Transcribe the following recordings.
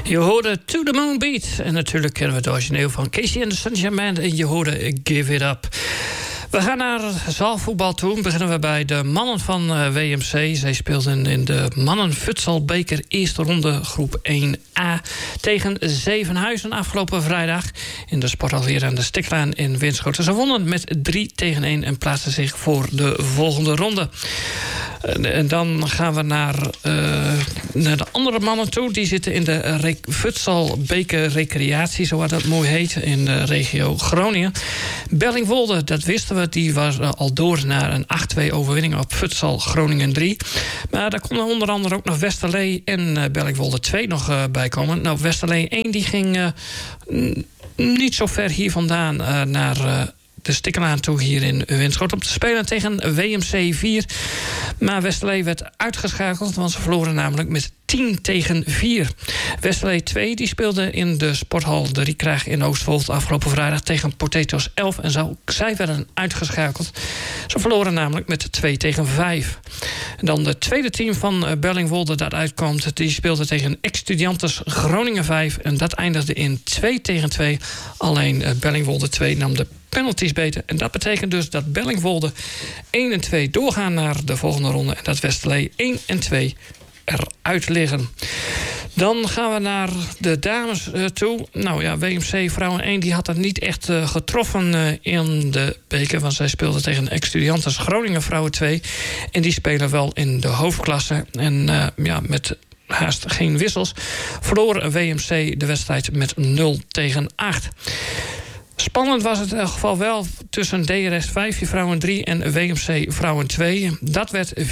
Je hoorde To The Moon Beat. En natuurlijk kennen we het origineel van Casey and the Sunshine Band. En je hoorde Give It Up. We gaan naar zaalvoetbal toe. Beginnen we bij de mannen van WMC. Zij speelden in de mannen-futsalbeker eerste ronde groep 1A... tegen Zevenhuizen afgelopen vrijdag... in de sporthal hier aan de Stiklaan in Winschoten. Ze wonnen met 3-1 en plaatsten zich voor de volgende ronde. En dan gaan we naar de andere mannen toe. Die zitten in de futsalbeker recreatie, zoals dat mooi heet... in de regio Groningen. Bellingwolde, dat wisten we, die was al door naar een 8-2 overwinning op futsal Groningen 3. Maar daar konden onder andere ook nog Westerlee en Bellingwolde 2 nog bij komen. Nou, Westerlee 1 die ging niet zo ver hier vandaan naar... de Stikkelaan toe hier in Winschoten om te spelen tegen WMC 4. Maar Westerlee werd uitgeschakeld, want ze verloren namelijk met 10-4. Westerlee 2 die speelde in de sporthal De Riekraag in Oostwold afgelopen vrijdag tegen Potatoes 11. En zij werden uitgeschakeld. Ze verloren namelijk met 2-5. En dan de tweede team van Bellingwolde dat uitkomt. Die speelde tegen Ex-Studiantes Groningen 5. En dat eindigde in 2-2. Alleen Bellingwolde 2 nam de penalties beter. En dat betekent dus dat Bellingwolde 1 en 2 doorgaan naar de volgende ronde. En dat Westerlee 1 en 2 eruit liggen. Dan gaan we naar de dames toe. Nou ja, WMC Vrouwen 1 die had het niet echt getroffen in de beker. Want zij speelden tegen Ex-Studiantes Groningen Vrouwen 2. En die spelen wel in de hoofdklasse. En met haast geen wissels verloor WMC de wedstrijd met 0-8. Spannend was het in elk geval wel tussen DRS 5 Vrouwen 3 en WMC Vrouwen 2. Dat werd 4-5.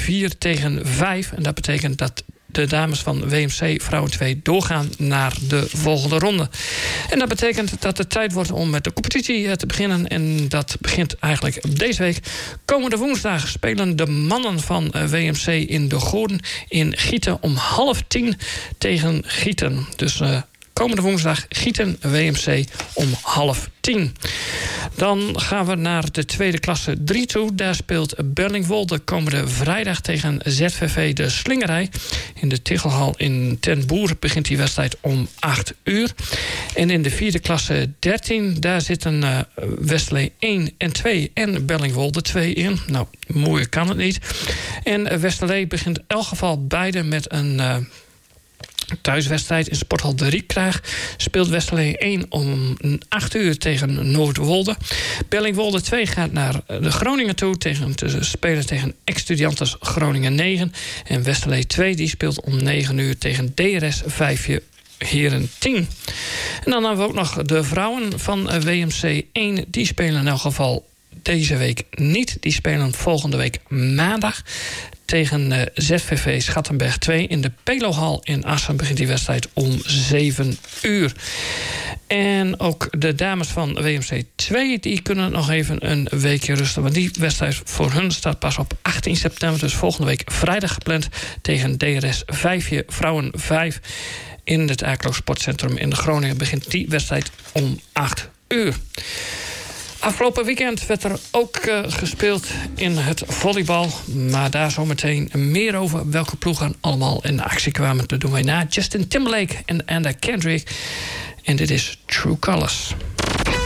En dat betekent dat de dames van WMC Vrouwen 2 doorgaan naar de volgende ronde. En dat betekent dat het tijd wordt om met de competitie te beginnen. En dat begint eigenlijk deze week. Komende woensdag spelen de mannen van WMC in de Goorden in Gieten om 9:30 tegen Gieten. Dus komende woensdag Gieten WMC om 9:30. Dan gaan we naar de tweede klasse 3 toe. Daar speelt Bellingwolde komende vrijdag tegen ZVV de Slingerij. In de Tichelhal in Ten Boer begint die wedstrijd om 8:00. En in de vierde klasse 13, daar zitten Westerlee 1 en 2 en Bellingwolde 2 in. Nou, mooier kan het niet. En Westerlee begint in elk geval beide met een thuiswedstrijd in sporthal De Riekraag. Speelt Westerlee 1 om 8:00 tegen Noordwolde. Bellingwolde 2 gaat naar de Groningen toe te spelen tegen Ex-Studiantes Groningen 9. En Westerlee 2 die speelt om 9:00 tegen DRS 5 Heren 10. En dan hebben we ook nog de vrouwen van WMC 1. Die spelen in elk geval deze week niet. Die spelen volgende week maandag tegen ZVV Schattenberg 2 in de Pelohal in Assen begint die wedstrijd om 7:00. En ook de dames van WMC 2 die kunnen nog even een weekje rusten. Want die wedstrijd voor hun staat pas op 18 september. Dus volgende week vrijdag gepland tegen DRS 5 Vrouwen 5. In het Aaklo Sportcentrum in de Groningen begint die wedstrijd om 8:00. Afgelopen weekend werd er ook gespeeld in het volleybal. Maar daar zometeen meer over welke ploegen allemaal in actie kwamen. Dat doen wij na Justin Timberlake en Anna Kendrick. En dit is True Colors.